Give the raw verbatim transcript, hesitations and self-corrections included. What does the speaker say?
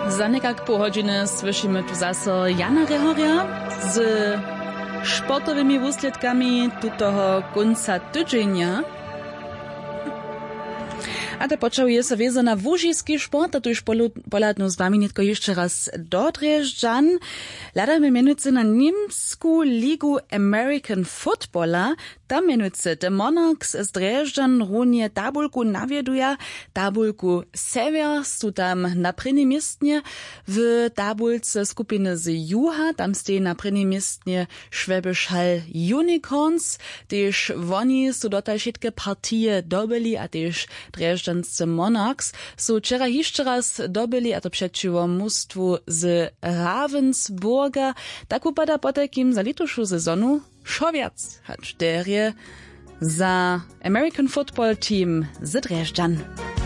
Za nekak pół godziny słyszymy tu zase Jana Rehoria z sportowymi wusledkami tutego końca tydzienia. A te począł jest wiedzę na wóżiski sport, a tu już poladno z wami nie tylko jeszcze raz dodrzeżdżan. Ladamy mianujcy na niemsku ligu American Footballa. Tam mianujcy The Monarchs z Dreżdżan runie tabulku nawieduja. Tabulku Sever su tam na prvnej miestnie w tabulce skupiny z Juha. Tam stej na prvnej miestnie Schwäbisch Hall Unicorns. Tež woni su dotal všetke partije dobili, a tež Dreżdżan Monarchs su wczera jeszcze raz dobili, a to przeciwko mustwu z Ravensburga. Tak upada po takim za litušu sezonu šoviac, hać derje za American Football Team z Dreżdżan.